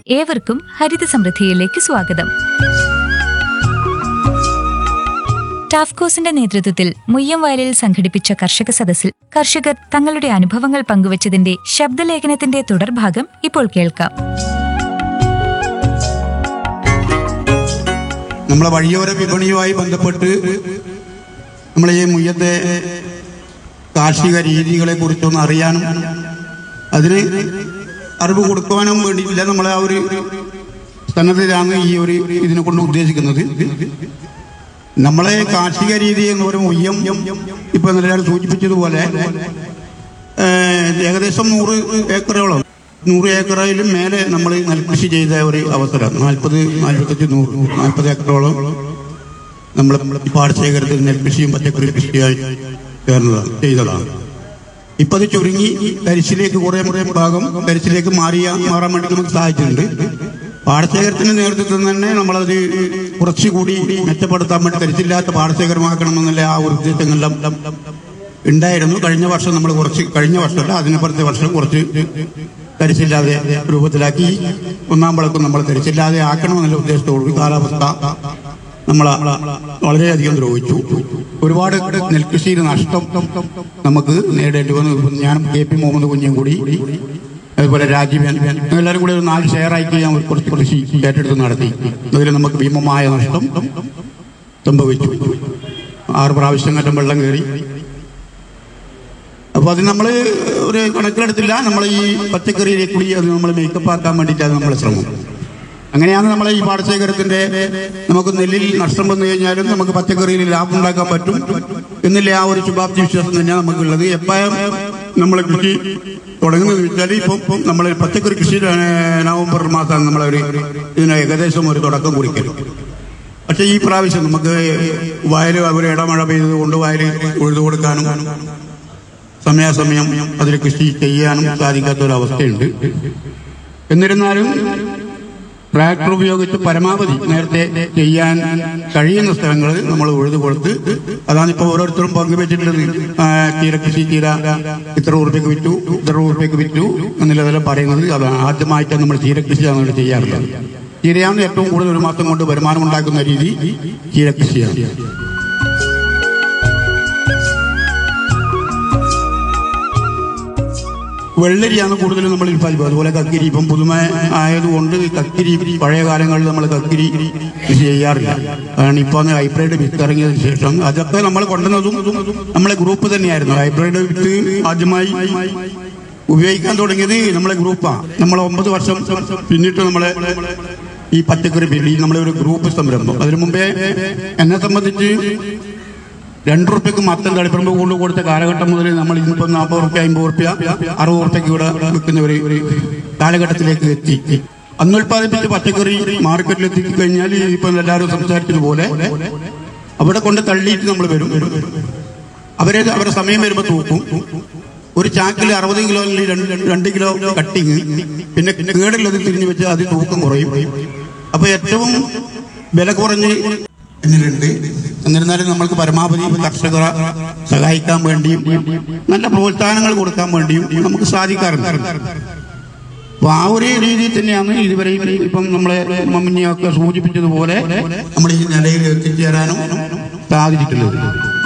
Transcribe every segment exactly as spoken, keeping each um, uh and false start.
ഏവർക്കും ഹരിത സമൃദ്ധിയിലേക്ക് സ്വാഗതം. ടാഫ്കോസിന്റെ നേതൃത്വത്തിൽ മുയ്യംവയലിൽ സംഘടിപ്പിച്ച കർഷക സദസ്സിൽ കർഷകർ തങ്ങളുടെ അനുഭവങ്ങൾ പങ്കുവച്ചതിന്റെ ശബ്ദലേഖനത്തിന്റെ തുടർഭാഗം ഇപ്പോൾ കേൾക്കാം. നമ്മളെ വഴിയോര വിപണിയുമായി ബന്ധപ്പെട്ട് നമ്മളെ ഈ മുയ്യത്തെ കാർഷിക രീതികളെ കുറിച്ചൊന്ന് അറിയാനും അതിന് അറിവ് കൊടുക്കുവാനും വേണ്ടിയില്ല നമ്മളെ ആ ഒരു സന്നദ്ധയിലാണ് ഈ ഒരു ഇതിനെ കൊണ്ട് ഉദ്ദേശിക്കുന്നത്. നമ്മളെ കാർഷിക രീതി എന്ന് പറയുമ്പോൾ മുയ്യം ഇപ്പൊ എല്ലാവരും സൂചിപ്പിച്ചതുപോലെ ഏകദേശം നൂറ് ഏക്കറോളം നൂറ് ഏക്കറിലും മേലെ നമ്മൾ നെൽകൃഷി ചെയ്ത ഒരു അവസരം. നാൽപ്പത് നാൽപ്പത്തഞ്ച് നൂറ് നാൽപ്പത് ഏക്കറോളം നമ്മൾ പാടശേഖരത്തിൽ നെൽകൃഷിയും പച്ചക്കറി കൃഷിയായി ചേർന്നതാണ് ചെയ്തതാണ്. ഇപ്പൊ അത് ചുരുങ്ങി തരിശിലേക്ക് കുറെ കുറെ ഭാഗം തരിശിലേക്ക് മാറിയ മാറാൻ വേണ്ടി നമുക്ക് സാധിച്ചിട്ടുണ്ട്. പാടശേഖരത്തിന്റെ നേതൃത്വത്തിൽ തന്നെ നമ്മളത് കുറച്ചുകൂടി മെച്ചപ്പെടുത്താൻ വേണ്ടി തരിച്ചില്ലാത്ത പാടശേഖരമാക്കണമെന്നുള്ള ആ ഒരു ഉദ്ദേശങ്ങളെല്ലാം ഉണ്ടായിരുന്നു. കഴിഞ്ഞ വർഷം നമ്മൾ കുറച്ച് കഴിഞ്ഞ വർഷമല്ല അതിനപ്പുറത്തെ വർഷം കുറച്ച് തരിച്ചില്ലാതെ രൂപത്തിലാക്കി ഒന്നാം വിളക്കും നമ്മൾ തരിച്ചില്ലാതെ ആക്കണമെന്നുള്ള ഉദ്ദേശത്തോടുകൂടി കാലാവസ്ഥ നമ്മളെ വളരെയധികം ദ്രോഹിച്ചു. ഒരുപാട് നെൽകൃഷിയിൽ നഷ്ടം നമുക്ക് നേടേണ്ടി വന്നു. ഞാനും കെ പി മുഹമ്മദ് കുഞ്ഞും കൂടി അതുപോലെ രാജീവ് എല്ലാവരും കൂടി ഒരു നാല് ഷെയറായിട്ട് ഞാൻ കുറച്ച് കൃഷി ഏറ്റെടുത്ത് നടത്തി. അതിൽ നമുക്ക് ഭീമമായ നഷ്ടം സംഭവിച്ചു. ആറ് പ്രാവശ്യം കറ്റം വെള്ളം കയറി. അപ്പൊ അത് നമ്മൾ ഒരു കണക്കിലെടുത്തില്ല. നമ്മൾ ഈ പച്ചക്കറിയിലെ കൂടി അത് നമ്മൾ മേക്കപ്പ് ആക്കാൻ വേണ്ടിയിട്ടാണ് നമ്മളെ ശ്രമം. അങ്ങനെയാണ് നമ്മളെ ഈ പാടശേഖരത്തിന്റെ നമുക്ക് നെല്ലിൽ നഷ്ടം വന്നു കഴിഞ്ഞാലും നമുക്ക് പച്ചക്കറിയിൽ ലാഭം ഉണ്ടാക്കാൻ പറ്റും എന്നില്ല ആ ഒരു ശുഭാപ്തി വിശ്വാസം തന്നെയാണ് നമുക്കുള്ളത്. എപ്പോഴും നമ്മൾ കൃഷി തുടങ്ങുന്നത് വെച്ചാൽ ഇപ്പം നമ്മൾ പച്ചക്കറി കൃഷി നവംബർ മാസമാണ് നമ്മളൊരു ഇതിന് ഏകദേശം ഒരു തുടക്കം കുറിക്കൽ. പക്ഷെ ഈ പ്രാവശ്യം നമുക്ക് വയൽ ഒരു ഇടമഴ പെയ്തത് കൊണ്ട് വയൽ ഉഴുതു കൊടുക്കാനും സമയാസമയം അതിൽ കൃഷി ചെയ്യാനും സാധിക്കാത്ത ഒരു അവസ്ഥയുണ്ട്. എന്നിരുന്നാലും ട്രാക്ടർ ഉപയോഗിച്ച് പരമാവധി നേരത്തെ ചെയ്യാൻ കഴിയുന്ന സ്ഥലങ്ങൾ നമ്മൾ ഉഴുതു കൊടുത്ത് അതാണ് ഇപ്പോൾ ഓരോരുത്തരും പങ്കുവെച്ചിട്ടുള്ളത്. ചീര കൃഷി ചീര ഇത്ര ഉറുപ്പ്യക്ക് വിറ്റു ഇത്ര ഉറുപ്പ്യക്ക് വിറ്റു എന്നുള്ളതെല്ലാം പറയുന്നത് അതാണ്. ആദ്യമായിട്ട് നമ്മൾ ചീര കൃഷിയാണ് ചെയ്യാറുള്ളത്. ചീരയാണ് ഏറ്റവും കൂടുതൽ ഒരു മാസം കൊണ്ട് വരുമാനം ഉണ്ടാക്കുന്ന രീതി ചീര കൃഷിയാണ്. വെള്ളരിയാണ് കൂടുതലും നമ്മൾ ഉൽപ്പാദിപ്പിക്കുക. അതുപോലെ കക്കിരി ഇപ്പം പുതുമ ആയതുകൊണ്ട് കക്കിരി പഴയ കാലങ്ങളിൽ നമ്മൾ കക്കിരി കൃഷി ചെയ്യാറില്ല. കാരണം ഇപ്പൊ ഹൈബ്രിഡ് വിത്ത് ഇറങ്ങിയതിനു ശേഷം അതൊക്കെ നമ്മൾ കൊണ്ടുവന്നതും നമ്മളെ ഗ്രൂപ്പ് തന്നെയായിരുന്നു. ഹൈബ്രിഡ് വിത്ത് ആദ്യമായി ഉപയോഗിക്കാൻ തുടങ്ങിയത് നമ്മളെ ഗ്രൂപ്പാണ്. നമ്മൾ ഒമ്പത് വർഷം പിന്നിട്ട് നമ്മളെ ഈ പച്ചക്കറി ബില്ലി നമ്മളെ ഒരു ഗ്രൂപ്പ് സംരംഭം. അതിനു മുമ്പേ എന്നെ സംബന്ധിച്ച് രണ്ടു റുപ്യക്ക് മത്തം കളിപ്പറമ്പ് കൊണ്ട് കൊടുത്ത കാലഘട്ടം മുതൽ നമ്മൾ ഇന്നിപ്പോ നാൽപ്പത് റുപ്യ അമ്പത് റുപ്യ അറുപത് റുപ്യക്ക് ഇവിടെ വിൽക്കുന്ന ഒരു കാലഘട്ടത്തിലേക്ക് എത്തി. അന്ന് ഉൽപ്പാദിപ്പിച്ച പച്ചക്കറി മാർക്കറ്റിൽ എത്തി കഴിഞ്ഞാൽ ഇപ്പൊ എല്ലാവരും സംസാരിച്ചതുപോലെ അവിടെ കൊണ്ട് തള്ളിയിട്ട് നമ്മൾ വരും. അവരെ അവരുടെ സമയം വരുമ്പോൾ തൂക്കും. ഒരു ചാക്കിൽ അറുപത് കിലോ രണ്ട് കിലോ കട്ടിങ് പിന്നെ കേടുള്ളത് തിരിഞ്ഞു വെച്ച് അതിൽ തൂക്കം കുറയും. അപ്പൊ ഏറ്റവും വില കുറഞ്ഞ് എന്നിട്ടുണ്ട്. എന്നിരുന്നാലും നമ്മൾക്ക് പരമാവധി കർഷകരെ സഹായിക്കാൻ വേണ്ടിയും നല്ല പ്രോത്സാഹനങ്ങൾ കൊടുക്കാൻ വേണ്ടിയും നമുക്ക് സാധിക്കാറുണ്ട്. അപ്പൊ ആ ഒരു രീതിയിൽ തന്നെയാണ് ഇതുവരെയും ഇപ്പം നമ്മളെ മമ്മിനിയൊക്കെ സൂചിപ്പിച്ചതുപോലെ നമ്മൾ ഈ നിലയിൽ എത്തിച്ചേരാനും സാധിച്ചിട്ടുള്ളത്.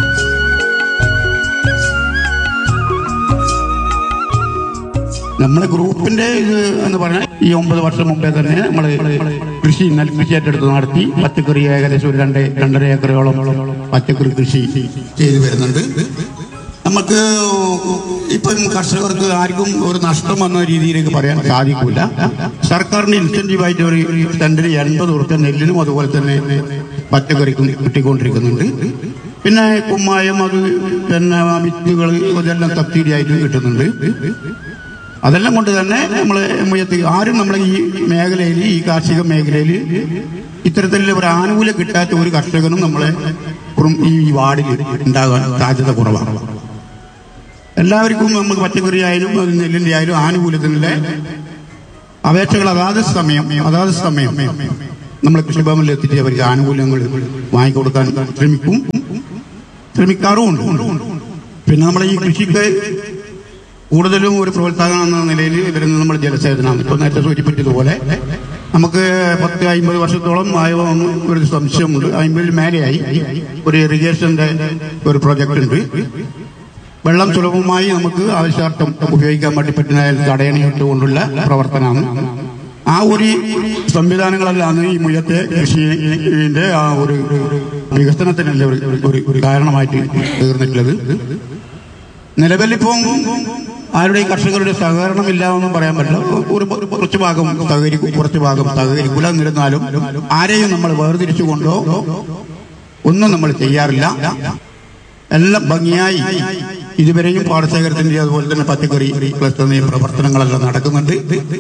നമ്മളെ ഗ്രൂപ്പിന്റെ ഇത് എന്ന് പറഞ്ഞാൽ ഈ ഒമ്പത് വർഷം മുമ്പേ തന്നെ നമ്മൾ കൃഷി നെൽകൃഷി ഏറ്റെടുത്ത് നടത്തി പച്ചക്കറി ഏകദേശം ഒരു രണ്ട് രണ്ടര ഏക്കറോളം പച്ചക്കറി കൃഷി ചെയ്തു വരുന്നുണ്ട്. നമുക്ക് ഇപ്പം കർഷകർക്ക് ആർക്കും ഒരു നഷ്ടം വന്ന രീതിയിലേക്ക് പറയാൻ സാധിക്കില്ല. സർക്കാരിന് ഇൻസെന്റീവായിട്ട് ഒരു സെന്റിന് എൺപത് ഉറുപ്പ്യ നെല്ലിനും അതുപോലെ തന്നെ പച്ചക്കറിക്കും കിട്ടിക്കൊണ്ടിരിക്കുന്നുണ്ട്. പിന്നെ കുമ്മായം അത് പിന്നെ വിത്തുകൾ ഇതെല്ലാം സബ്സിഡിയായിട്ട് കിട്ടുന്നുണ്ട്. അതെല്ലാം കൊണ്ട് തന്നെ നമ്മളെ മുയത്ത് ആരും നമ്മളെ ഈ മേഖലയിൽ ഈ കാർഷിക മേഖലയിൽ ഇത്തരത്തിലുള്ള ഒരു ആനുകൂല്യം കിട്ടാത്ത ഒരു കർഷകനും നമ്മളെ ഈ വാർഡിൽ ഉണ്ടാകാൻ സാധ്യത കുറവാണ്. എല്ലാവർക്കും നമുക്ക് പച്ചക്കറി ആയാലും നെല്ലിന്റെ ആയാലും ആനുകൂല്യത്തിനുള്ള അപേക്ഷകൾ അതാത് സമയം അതാത് സമയം നമ്മളെ കൃഷിഭവനിൽ എത്തിച്ച് അവർക്ക് ആനുകൂല്യങ്ങൾ വാങ്ങിക്കൊടുക്കാൻ ശ്രമിക്കും ശ്രമിക്കാറുമുണ്ട്. പിന്നെ നമ്മളെ ഈ കൃഷിക്ക് കൂടുതലും ഒരു പ്രോത്സാഹനം എന്ന നിലയിൽ വരുന്നത് നമ്മൾ ജലസേചനമാണ്. ഇപ്പോൾ നേരത്തെ സൂചിപ്പിച്ചതുപോലെ നമുക്ക് പത്ത് അമ്പത് വർഷത്തോളം ആയ ഒരു സംശയമുണ്ട്. അമ്പതിൽ മേലെയായി ഒരു ഇറിഗേഷന്റെ ഒരു പ്രൊജക്ട് ഉണ്ട്. വെള്ളം സുലഭമായി നമുക്ക് ആവശ്യാർത്ഥം ഉപയോഗിക്കാൻ വേണ്ടി പറ്റുന്ന തടയണയിട്ടുകൊണ്ടുള്ള പ്രവർത്തനമാണ്. ആ ഒരു സംവിധാനങ്ങളെല്ലാം ഈ മുയത്തെ കൃഷിന്റെ ആ ഒരു വികസനത്തിനല്ലേ ഒരു ഒരു കാരണമായിട്ട് തീർന്നിട്ടുള്ളത്. നിലവിലിപ്പം ആരുടെ കർഷകരുടെ സഹകരണം ഇല്ലാതെന്നും പറയാൻ പറ്റില്ല. ഒരു കുറച്ച് ഭാഗം സഹകരിക്കും, കുറച്ച് ഭാഗം സഹകരിക്കില്ല. എന്നിരുന്നാലും ആരെയും നമ്മൾ വേർതിരിച്ചുകൊണ്ടോ ഒന്നും നമ്മൾ ചെയ്യാറില്ല. എല്ലാം ഭംഗിയായി ഇതുവരെയും പാടശേഖരത്തിന്റെ അതുപോലെ തന്നെ പച്ചക്കറി ക്ലസ്റ്ററിന്റെയും പ്രവർത്തനങ്ങളെല്ലാം നടക്കുന്നുണ്ട്.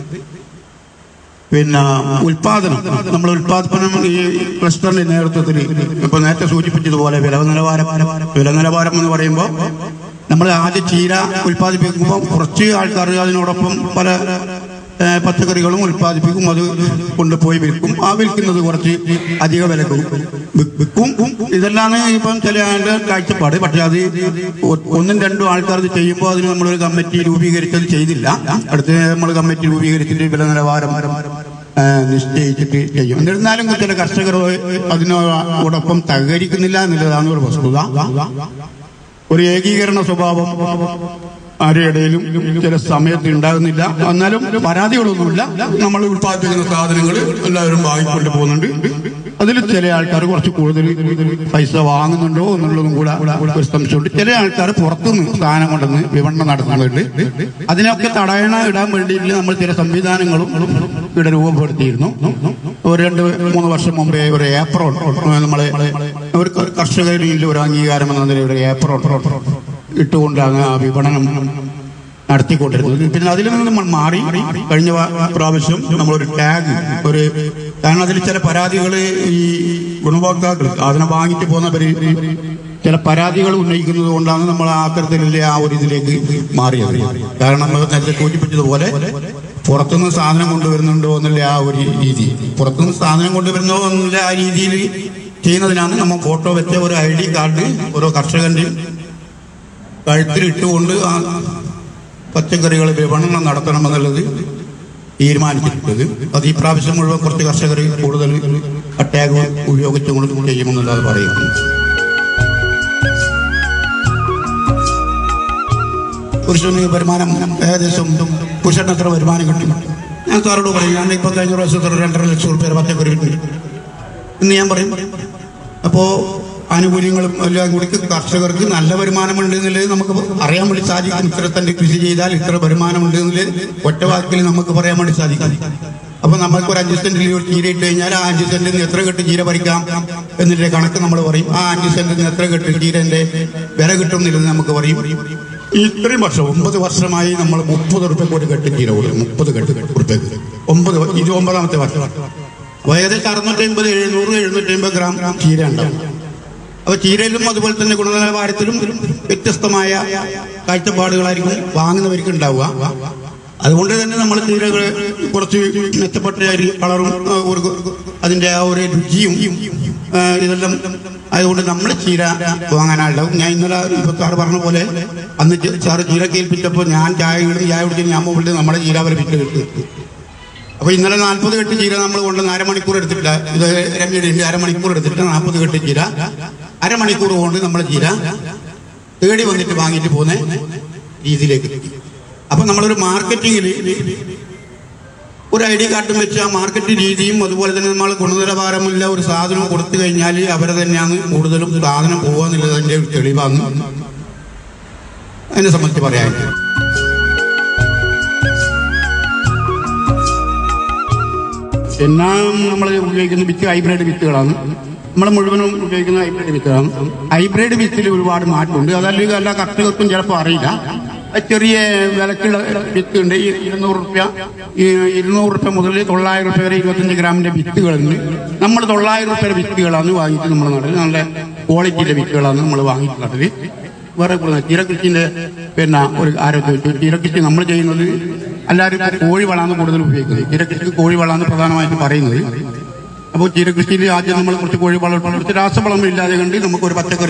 പിന്നെ ഉൽപാദനം, നമ്മൾ ഉൽപാദനം ഈ ക്ലസ്റ്ററിന്റെ നേതൃത്വത്തിൽ ഇപ്പൊ നേരത്തെ സൂചിപ്പിച്ചതുപോലെ വില നിലവാരം വില നിലവാരം എന്ന് പറയുമ്പോൾ നമ്മൾ ആദ്യം ചീര ഉൽപ്പാദിപ്പിക്കുമ്പോൾ കുറച്ച് ആൾക്കാർ അതിനോടൊപ്പം പല പച്ചക്കറികളും ഉൽപ്പാദിപ്പിക്കും, അത് കൊണ്ടുപോയി വിൽക്കും. ആ വിൽക്കുന്നത് കുറച്ച് അധിക വിലക്ക് വിൽക്കും. ഇതെല്ലാം ഇപ്പം ചില ആളുടെ കാഴ്ചപ്പാട്. പക്ഷെ അത് ഒന്നും രണ്ടും ആൾക്കാർ ഇത് ചെയ്യുമ്പോൾ അതിന് നമ്മളൊരു കമ്മിറ്റി രൂപീകരിച്ചത് ചെയ്തില്ല. അടുത്ത് നമ്മൾ കമ്മിറ്റി രൂപീകരിച്ചിട്ട് വില നിലവാരം നിശ്ചയിച്ചിട്ട് ചെയ്യും. എന്നിരുന്നാലും ചില കർഷകർ അതിനോടൊപ്പം സഹകരിക്കുന്നില്ല എന്നുള്ളതാണ് ഒരു വസ്തുത. ഒരു ഏകീകരണ സ്വഭാവം ആരുടെയിലും ചില സമയത്ത് ഉണ്ടാകുന്നില്ല. എന്നാലും പരാതികളൊന്നുമില്ല. നമ്മൾ ഉത്പാദിപ്പിക്കുന്ന സാധനങ്ങൾ എല്ലാവരും വാങ്ങിക്കൊണ്ട് പോകുന്നുണ്ട്. അതിൽ ചില ആൾക്കാർ കുറച്ച് കൂടുതൽ പൈസ വാങ്ങുന്നുണ്ടോ എന്നുള്ളതും കൂടെ ഒരു സംശയമുണ്ട്. ചില ആൾക്കാർ പുറത്തുനിന്ന് സാധനം കൊണ്ടുവന്ന് വിപണനം നടത്തുന്നുണ്ട്. അതിനൊക്കെ തടയണ ഇടാൻ വേണ്ടിയിട്ട് നമ്മൾ ചില സംവിധാനങ്ങളും ഇവിടെ രൂപപ്പെടുത്തിയിരുന്നു. ഒരു രണ്ട് മൂന്ന് വർഷം മുമ്പേ ഒരു ഏപ്രോൺ നമ്മളെ ഒരു കർഷകരിൽ ഒരു അംഗീകാരം എന്ന നിലയിൽ ഒരു ഏപ്രോൺ ഇട്ടുകൊണ്ടാണ് ആ വിപണനം നടത്തിക്കൊണ്ടിരുന്നത്. പിന്നെ അതിൽ നിന്ന് നമ്മൾ മാറി കഴിഞ്ഞ പ്രാവശ്യം നമ്മളൊരു ടാഗ് ഒരു കാരണം അതിൽ ചില പരാതികൾ ഈ ഗുണഭോക്താക്കൾ അതിനെ വാങ്ങിട്ട് പോകുന്നവര് ചില പരാതികൾ ഉന്നയിക്കുന്നത് കൊണ്ടാണ് നമ്മൾ ആ തരത്തിലുള്ള ആ ഒരു ഇതിലേക്ക് മാറിയത്. കാരണം നമ്മൾ നേരത്തെ സൂചിപ്പിച്ചതുപോലെ പുറത്തുനിന്ന് സാധനം കൊണ്ടുവരുന്നുണ്ടോ എന്നുള്ള ആ ഒരു രീതി, പുറത്തുനിന്ന് സാധനം കൊണ്ടുവരുന്നോ എന്നുള്ള ആ രീതിയിൽ ചെയ്യുന്നതിനാണ് നമ്മൾ ഫോട്ടോ വെച്ച ഒരു ഐ ഡി കാർഡ് ഓരോ കർഷകന്റെയും കഴുത്തിലിട്ടുകൊണ്ട് ആ പച്ചക്കറികൾ വിപണനം നടത്തണമെന്നുള്ളത് തീരുമാനിച്ചിട്ടുള്ളത്. അത് ഈ പ്രാവശ്യം മുഴുവൻ കുറച്ച് കർഷകർ കൂടുതൽ ടാഗ് ഉപയോഗിച്ചുകൊണ്ട് ചെയ്യുമെന്നുള്ളത് പറയുന്നു. പുരുഷന് വരുമാനം ഏകദേശം പുരുഷന് എത്ര വരുമാനം കിട്ടും? ഞാൻ സാറോട് പറയും, ഞാൻ ഇപ്പം കഴിഞ്ഞ പ്രാവശ്യത്തിൽ രണ്ടര ലക്ഷം റുപ്യ പച്ചക്കറി കിട്ടി എന്ന് ഞാൻ പറയും. അപ്പോ ആനുകൂല്യങ്ങളും എല്ലാം കൂടി കർഷകർക്ക് നല്ല വരുമാനമുണ്ട് എന്നുള്ളത് നമുക്ക് അറിയാൻ വേണ്ടി സാധിക്കും. ഇത്ര തന്നെ കൃഷി ചെയ്താൽ ഇത്ര വരുമാനമുണ്ട് എന്നുള്ളത് ഒറ്റ വാക്കിൽ നമുക്ക് പറയാൻ വേണ്ടി സാധിക്കും. അപ്പൊ നമുക്ക് ഒരു അഞ്ച് സെന്റിൽ ഒരു ചീര ഇട്ട് കഴിഞ്ഞാൽ ആ അഞ്ച് സെന്റിൽ നിന്ന് എത്ര കെട്ട് ചീര പറിക്കാം എന്നതിന്റെ കണക്ക് നമ്മൾ പറയും. ആ അഞ്ച് സെന്റിൽ നിന്ന് എത്ര കെട്ട് ചീരന്റെ വില കിട്ടുന്നില്ലെന്ന് നമുക്ക് പറയും. ഇത്രയും വർഷം ഒമ്പത് വർഷമായി നമ്മൾ മുപ്പത് റുപ്യക്ക് ഒരു കെട്ട് ചീര കൊടുക്കും. മുപ്പത് കെട്ട് റുപ്യക്ക് ഒമ്പത് ഇത് ഒമ്പതാമത്തെ വർഷം. അപ്പൊ ഏകദേശം അറുന്നൂറ്റി അമ്പത് എഴുന്നൂറ് എഴുന്നൂറ്റി അമ്പത് ഗ്രാം ചീര ഉണ്ടാവും. അപ്പൊ ചീരയിലും അതുപോലെ തന്നെ ഗുണനിലവാരത്തിലും വ്യത്യസ്തമായ കാഴ്ചപ്പാടുകളായിരിക്കും വാങ്ങുന്നവർക്ക് ഉണ്ടാവുക. അതുകൊണ്ട് തന്നെ നമ്മൾ ചീരകൾ കുറച്ച് മെച്ചപ്പെട്ട കളറും ഒരു അതിന്റെ ആ ഒരു രുചിയും ഇതെല്ലാം അതുകൊണ്ട് നമ്മൾ ചീര വാങ്ങാനായിട്ടുണ്ടാവും. ഞാൻ ഇന്നലെ ഇപ്പൊ സാറ് പറഞ്ഞ പോലെ അന്ന് സാറ് ചീര കേൾപ്പിച്ചപ്പോൾ ഞാൻ ചായ ഇടും ചായ കുടിച്ച് ഞാൻ പോകുമ്പോൾ നമ്മുടെ ചീര അവരെ വിറ്റ് കിട്ടും. അപ്പൊ ഇന്നലെ നാൽപ്പത് കെട്ട് ചീര നമ്മൾ കൊണ്ടുവന്ന് അരമണിക്കൂർ എടുത്തിട്ടില്ല. ഇത് രമ്യയുടെ അരമണിക്കൂർ എടുത്തിട്ട് നാൽപ്പത് കെട്ട് ചീര അരമണിക്കൂർ കൊണ്ട് നമ്മൾ ചീര തേടി വന്നിട്ട് വാങ്ങിയിട്ട് പോകുന്ന രീതിയിലേക്ക്. അപ്പൊ നമ്മളൊരു മാർക്കറ്റിങ്ങിൽ ഒരു ഐ ഡി കാർഡും വെച്ച് ആ മാർക്കറ്റ് രീതിയും അതുപോലെ തന്നെ നമ്മൾ ഗുണനിലവാരമില്ല ഒരു സാധനം കൊടുത്തു കഴിഞ്ഞാൽ അവരെ തന്നെയാണ് കൂടുതലും സാധനം പോകാന്നുള്ളതിന്റെ തെളിവാണ് അതിനെ സംബന്ധിച്ച് പറയാൻ. പിന്നെ നമ്മൾ ഉപയോഗിക്കുന്ന വിത്ത് ഹൈബ്രിഡ് വിത്തുകളാണ്. നമ്മൾ മുഴുവനും ഉപയോഗിക്കുന്ന ഹൈബ്രിഡ് വിത്തുകളാണ്. ഹൈബ്രിഡ് വിത്തിൽ ഒരുപാട് മാറ്റമുണ്ട്. അതല്ലെങ്കിൽ എല്ലാ കർഷകർക്കും ചിലപ്പോൾ അറിയില്ല. ചെറിയ വിലക്കുള്ള വിത്തുണ്ട്. ഈ ഇരുന്നൂറ് റുപ്യ ഈ ഇരുന്നൂറ് റുപ്യ മുതൽ തൊള്ളായിരം റുപ്യ വരെ ഇരുപത്തഞ്ച് ഗ്രാമിന്റെ വിത്തുകളുണ്ട്. നമ്മൾ തൊള്ളായിരം റുപ്യ വിത്തുകളാണ് വാങ്ങിയിട്ട് നമ്മൾ നടൽ. നല്ല ക്വാളിറ്റിയുടെ വിത്തുകളാണ് നമ്മൾ വാങ്ങിയിട്ട് നടൽ. വേറെ ചീരകൃഷിന്റെ പിന്നെ ഒരു ആരോഗ്യം ചീരകൃഷി നമ്മൾ ചെയ്യുന്നത് എല്ലാവരും കോഴി വളമാണ് കൂടുതൽ ഉപയോഗിക്കുന്നത്. ചീരകൃഷിക്ക് കോഴി വളമാണ് പ്രധാനമായിട്ട് പറയുന്നത്. അപ്പോൾ ചീരകൃഷിയിൽ ആദ്യം നമ്മൾ കുറച്ച് കോഴി വളം കുറച്ച് രാസവളം ഇല്ലാതെ കണ്ട് നമുക്കൊരു പച്ചക്കറി